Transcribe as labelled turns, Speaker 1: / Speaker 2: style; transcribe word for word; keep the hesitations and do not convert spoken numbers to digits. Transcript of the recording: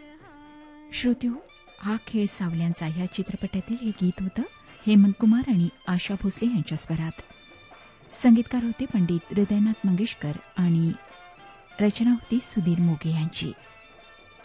Speaker 1: श्रोत्यो, हा खेळ सावल्यांचा या चित्रपटातील हे गीत होतं हेमंत कुमार आणि आशा भोसले यांच्या स्वरात. संगीतकार होते पंडित हृदयनाथ मंगेशकर आणि रचना होती सुधीर मोघे यांची.